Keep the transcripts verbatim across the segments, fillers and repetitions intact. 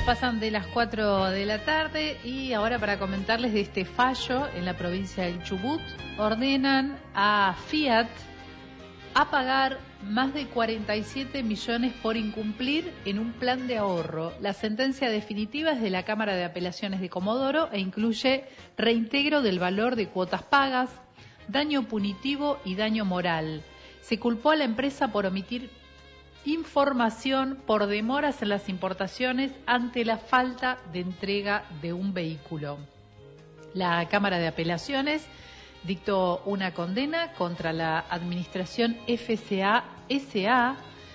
pasan de las cuatro de la tarde y ahora para comentarles de este fallo en la provincia del Chubut, ordenan a Fiat a pagar más de cuarenta y siete millones por incumplir en un plan de ahorro. La sentencia definitiva es de la Cámara de Apelaciones de Comodoro e incluye reintegro del valor de cuotas pagas, daño punitivo y daño moral. Se culpó a la empresa por omitir información por demoras en las importaciones ante la falta de entrega de un vehículo. La Cámara de Apelaciones dictó una condena contra la Administración F C A S A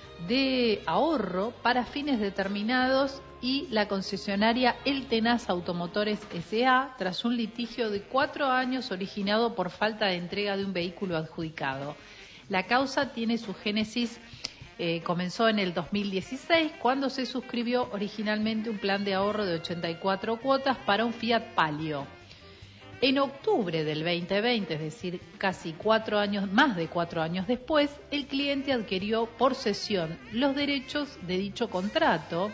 de ahorro para fines determinados y la concesionaria El Tenaz Automotores S A tras un litigio de cuatro años originado por falta de entrega de un vehículo adjudicado. La causa tiene su génesis Eh, comenzó en el dos mil dieciséis, cuando se suscribió originalmente un plan de ahorro de ochenta y cuatro cuotas para un Fiat Palio. En octubre del veinte veinte, es decir, casi cuatro años, más de cuatro años después, el cliente adquirió por cesión los derechos de dicho contrato,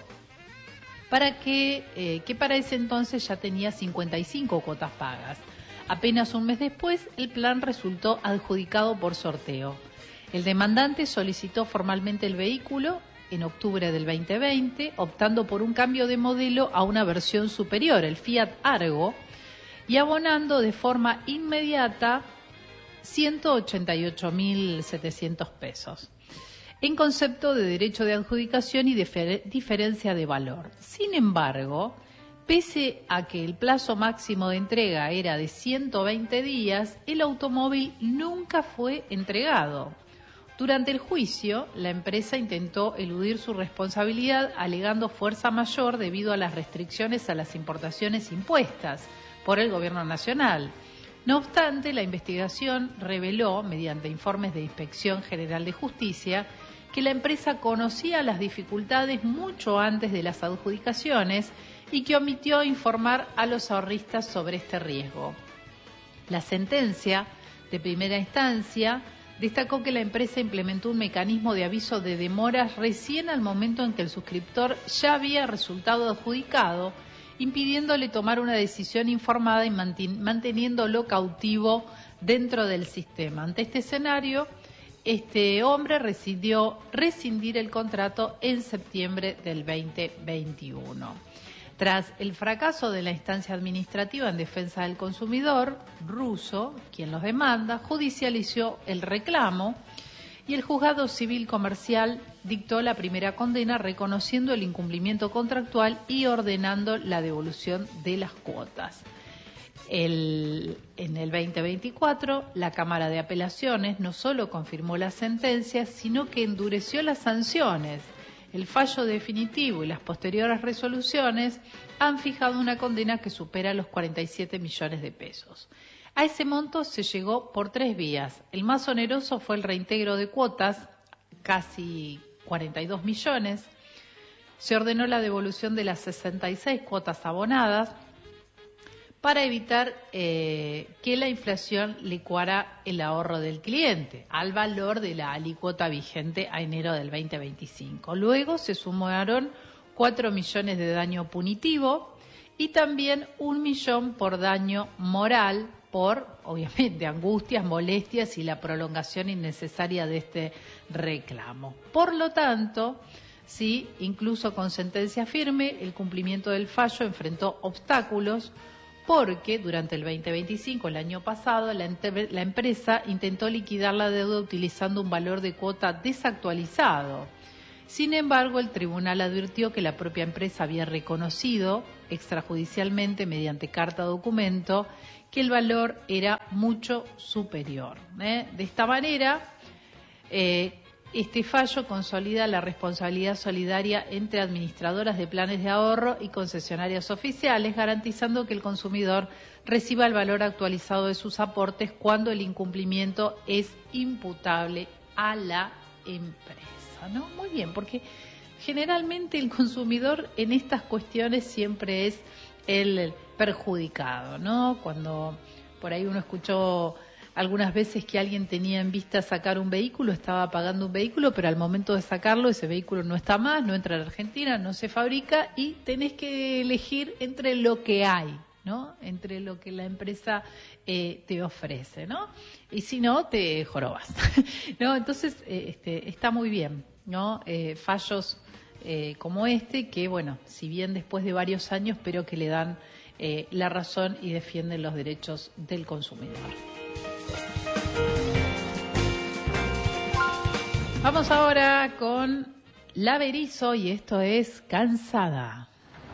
para que, eh, que para ese entonces ya tenía cincuenta y cinco cuotas pagas. Apenas un mes después, el plan resultó adjudicado por sorteo. El demandante solicitó formalmente el vehículo en octubre del veinte veinte, optando por un cambio de modelo a una versión superior, el Fiat Argo, y abonando de forma inmediata ciento ochenta y ocho mil setecientos pesos, en concepto de derecho de adjudicación y difer- diferencia de valor. Sin embargo, pese a que el plazo máximo de entrega era de ciento veinte días, el automóvil nunca fue entregado. Durante el juicio, la empresa intentó eludir su responsabilidad alegando fuerza mayor debido a las restricciones a las importaciones impuestas por el Gobierno Nacional. No obstante, la investigación reveló, mediante informes de Inspección General de Justicia, que la empresa conocía las dificultades mucho antes de las adjudicaciones y que omitió informar a los ahorristas sobre este riesgo. La sentencia de primera instancia destacó que la empresa implementó un mecanismo de aviso de demoras recién al momento en que el suscriptor ya había resultado adjudicado, impidiéndole tomar una decisión informada y manteniéndolo cautivo dentro del sistema. Ante este escenario, este hombre decidió rescindir el contrato en septiembre del veinte veintiuno. Tras el fracaso de la instancia administrativa en defensa del consumidor, Russo, quien los demanda, judicializó el reclamo y el juzgado civil comercial dictó la primera condena reconociendo el incumplimiento contractual y ordenando la devolución de las cuotas. El, en el veinte veinticuatro, la Cámara de Apelaciones no solo confirmó la sentencia, sino que endureció las sanciones. El fallo definitivo y las posteriores resoluciones han fijado una condena que supera los cuarenta y siete millones de pesos. A ese monto se llegó por tres vías. El más oneroso fue el reintegro de cuotas, casi cuarenta y dos millones. Se ordenó la devolución de las sesenta y seis cuotas abonadas para evitar eh, que la inflación licuara el ahorro del cliente al valor de la alícuota vigente a enero del veinte veinticinco. Luego se sumaron cuatro millones de daño punitivo y también un millón por daño moral por, obviamente, angustias, molestias y la prolongación innecesaria de este reclamo. Por lo tanto, sí, incluso con sentencia firme, el cumplimiento del fallo enfrentó obstáculos, porque durante el veinte veinticinco, el año pasado, la, la empresa intentó liquidar la deuda utilizando un valor de cuota desactualizado. Sin embargo, el tribunal advirtió que la propia empresa había reconocido extrajudicialmente, mediante carta documento, que el valor era mucho superior. ¿eh? De esta manera, eh, este fallo consolida la responsabilidad solidaria entre administradoras de planes de ahorro y concesionarias oficiales, garantizando que el consumidor reciba el valor actualizado de sus aportes cuando el incumplimiento es imputable a la empresa, ¿no? Muy bien, porque generalmente el consumidor en estas cuestiones siempre es el perjudicado, ¿no? Cuando por ahí uno escuchó algunas veces que alguien tenía en vista sacar un vehículo, estaba pagando un vehículo, pero al momento de sacarlo ese vehículo no está más, no entra a la Argentina, no se fabrica y tenés que elegir entre lo que hay, ¿no? Entre lo que la empresa eh, te ofrece, ¿no? Y si no, te jorobas, ¿no? Entonces, eh, este, está muy bien, ¿no? Eh, fallos eh, como este, que bueno, si bien después de varios años, pero que le dan eh, la razón y defienden los derechos del consumidor. Vamos ahora con La Berizo y esto es Cansada.